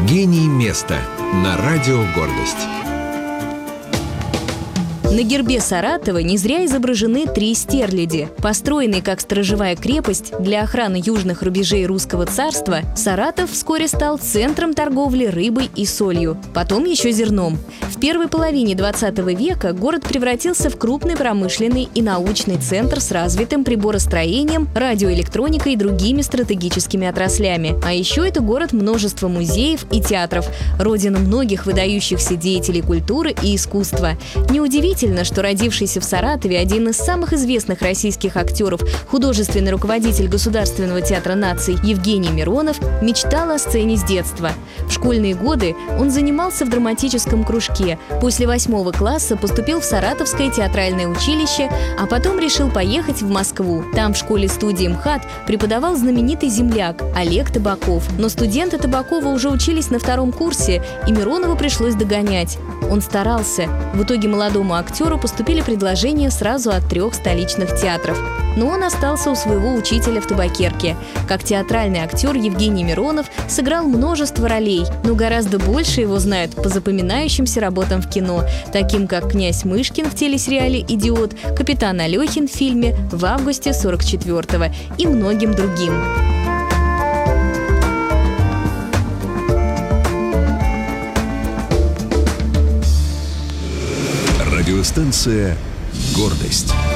Гений места на радио «Гордость». На гербе Саратова не зря изображены 3 стерляди. Построенный как сторожевая крепость для охраны южных рубежей Русского царства, Саратов вскоре стал центром торговли рыбой и солью, потом еще зерном. В первой половине 20 века город превратился в крупный промышленный и научный центр с развитым приборостроением, радиоэлектроникой и другими стратегическими отраслями. А еще это город множества музеев и театров, родина многих выдающихся деятелей культуры и искусства. Неудивительно, что родившийся в Саратове один из самых известных российских актеров, художественный руководитель Государственного театра наций Евгений Миронов, мечтал о сцене с детства. В школьные годы он занимался в драматическом кружке. После 8 класса поступил в Саратовское театральное училище, а потом решил поехать в Москву. Там в школе-студии МХАТ преподавал знаменитый земляк Олег Табаков. Но студенты Табакова уже учились на 2 курсе, и Миронову пришлось догонять. Он старался. В итоге молодому актеру поступили предложения сразу от 3 столичных театров. Но он остался у своего учителя в Табакерке. Как театральный актер Евгений Миронов сыграл множество ролей, но гораздо больше его знают по запоминающимся работам в кино, таким как князь Мышкин в телесериале «Идиот», капитан Алехин в фильме «В августе 44-го» и многим другим. Радиостанция «Гордость».